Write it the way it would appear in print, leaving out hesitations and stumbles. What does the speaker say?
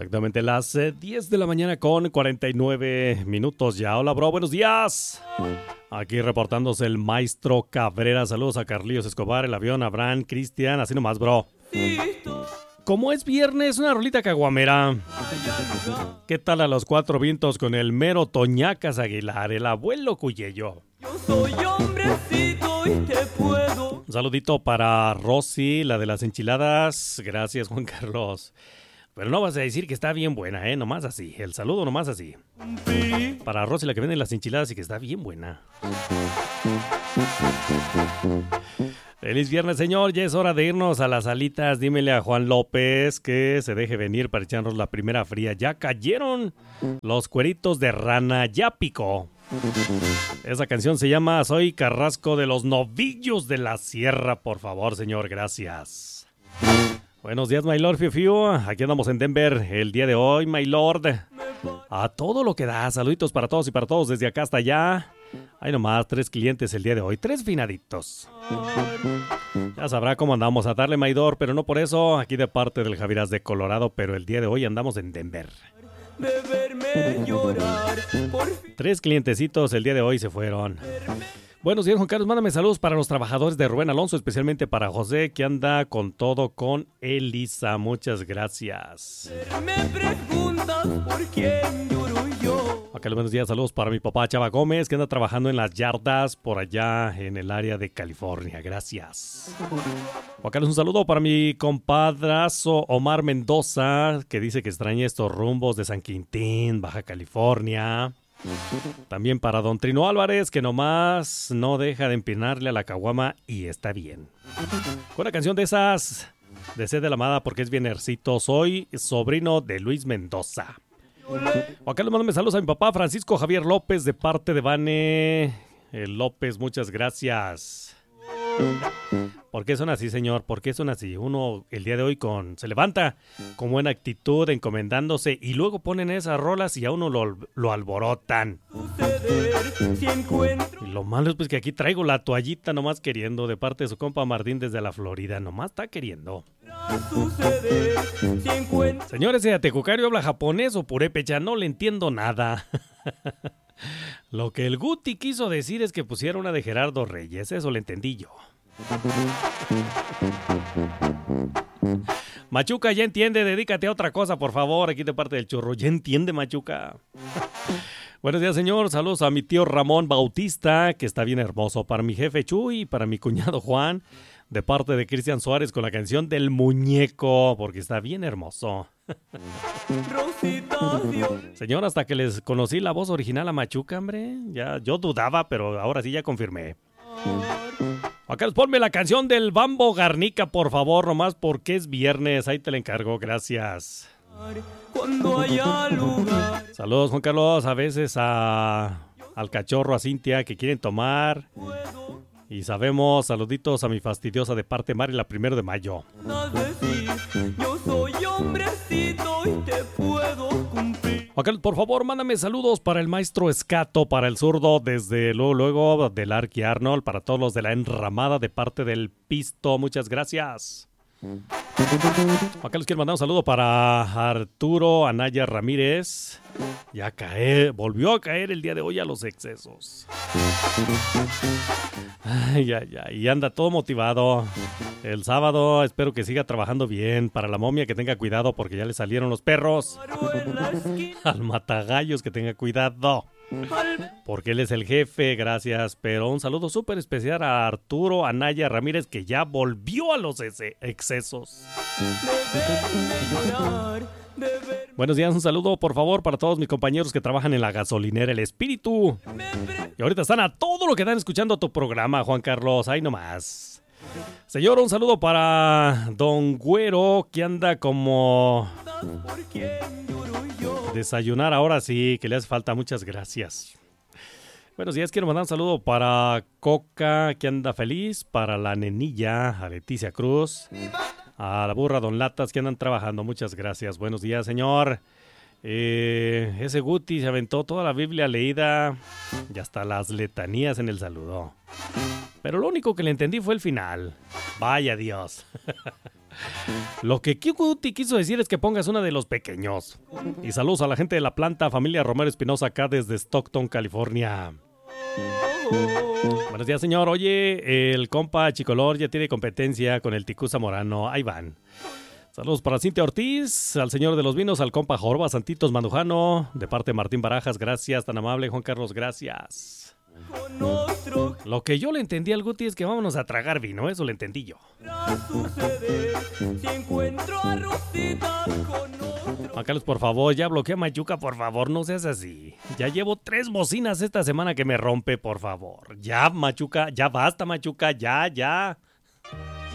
Exactamente las 10 de la mañana con 49 minutos ya. Hola, bro, buenos días. Aquí reportándose el maestro Cabrera. Saludos a Carlillos Escobar, el avión, Abraham, Cristian, así nomás, bro. Como es viernes, una rolita caguamera. ¿Qué tal a los cuatro vientos con el mero Toñacas Aguilar, el abuelo Cuyello? Yo soy hombrecito y te puedo. Un saludito para Rosy, la de las enchiladas. Gracias, Juan Carlos. Pero no vas a decir que está bien buena, nomás así. El saludo nomás así. Para Rosy, la que vende las enchiladas y que está bien buena. Feliz viernes, señor. Ya es hora de irnos a las alitas. Dímele a Juan López que se deje venir para echarnos la primera fría. Ya cayeron los cueritos de rana. Ya picó. Esa canción se llama Soy Carrasco de los Novillos de la Sierra. Por favor, señor, gracias. Buenos días, my lord Fiu Fiu. Aquí andamos en Denver el día de hoy, my lord. A todo lo que da. Saluditos para todos y para todos desde acá hasta allá. Hay nomás 3 clientes el día de hoy, 3 finaditos. Ya sabrá cómo andamos a darle, Maidor, pero no por eso. Aquí de parte del Javiras de Colorado, pero el día de hoy andamos en Denver. 3 clientecitos el día de hoy se fueron. Buenos días, Juan Carlos. Mándame saludos para los trabajadores de Rubén Alonso, especialmente para José, que anda con todo con Elisa. Muchas gracias. Me preguntas por quién lloro yo. Acá buenos días, saludos para mi papá Chava Gómez, que anda trabajando en las yardas por allá en el área de California. Gracias. Acá un saludo para mi compadrazo Omar Mendoza, que dice que extraña estos rumbos de San Quintín, Baja California. También para don Trino Álvarez, que nomás no deja de empinarle a la caguama y está bien. Con una canción de esas, de Sed de la Amada, porque es viernesito. Soy sobrino de Luis Mendoza. Acá le mando saludos a mi papá Francisco Javier López de parte de Vane López. Muchas gracias. ¿Por qué son así, señor? ¿Por qué son así? Uno el día de hoy se levanta con buena actitud, encomendándose, y luego ponen esas rolas y a uno lo alborotan. Y lo malo es pues que aquí traigo la toallita nomás queriendo, de parte de su compa Martín desde la Florida. Nomás está queriendo. Señores, ¿de Tecucario habla japonés o purépecha? No le entiendo nada. Lo que el Guti quiso decir es que pusiera una de Gerardo Reyes. Eso le entendí yo. Machuca, ya entiende, dedícate a otra cosa, por favor. Aquí de parte del churro. Ya entiende, Machuca. Buenos días, señor. Saludos a mi tío Ramón Bautista, que está bien hermoso. Para mi jefe Chuy, para mi cuñado Juan, de parte de Cristian Suárez, con la canción del muñeco, porque está bien hermoso. Señor, hasta que les conocí la voz original a Machuca, hombre. Ya, yo dudaba, pero ahora sí ya confirmé. Acá ponme la canción del Bambo Garnica, por favor, nomás porque es viernes. Ahí te la encargo, gracias. Cuando haya lugar. Saludos, Juan Carlos. A veces al cachorro, a Cintia, que quieren tomar. Y sabemos, saluditos a mi fastidiosa de parte Mari, la 1 de mayo. Yo soy hombrecito y te puedo cumplir. Acá, por favor, mándame saludos para el maestro Escato, para el zurdo, desde luego del Arqui Arnold, para todos los de la enramada de parte del Pisto. Muchas gracias. Acá les quiero mandar un saludo para Arturo Anaya Ramírez. Volvió a caer el día de hoy a los excesos. Ay, y anda todo motivado. El sábado espero que siga trabajando bien. Para la momia, que tenga cuidado porque ya le salieron los perros. Al matagallos, que tenga cuidado porque él es el jefe, gracias. Pero un saludo súper especial a Arturo Anaya Ramírez, que ya volvió a los excesos. Buenos días, un saludo por favor para todos mis compañeros que trabajan en la gasolinera El Espíritu. Y ahorita están a todo lo que dan escuchando tu programa, Juan Carlos. Ahí nomás. Señor, un saludo para Don Güero, que anda como desayunar ahora sí, que le hace falta. Muchas gracias. Buenos días, quiero mandar un saludo para Coca, que anda feliz, para la nenilla, a Leticia Cruz, a la burra Don Latas, que andan trabajando. Muchas gracias. Buenos días, señor. Ese Guti se aventó toda la Biblia leída y hasta las letanías en el saludo. Pero lo único que le entendí fue el final. Vaya Dios. Lo que Guti quiso decir es que pongas una de los pequeños. Y saludos a la gente de la planta, familia Romero Espinosa, acá desde Stockton, California. Buenos días, señor. Oye, el compa Chicolor ya tiene competencia con el Ticú Zamorano. Ahí van. Saludos para Cintia Ortiz, al señor de los vinos, al compa Jorba Santitos Mandujano, de parte de Martín Barajas. Gracias, tan amable, Juan Carlos, gracias. Lo que yo le entendí al Guti es que vámonos a tragar vino, eso le entendí yo. Juan Carlos, por favor, ya bloquea Machuca, por favor, no seas así. Ya llevo 3 bocinas esta semana que me rompe, por favor. Ya, Machuca, ya basta, Machuca, ya.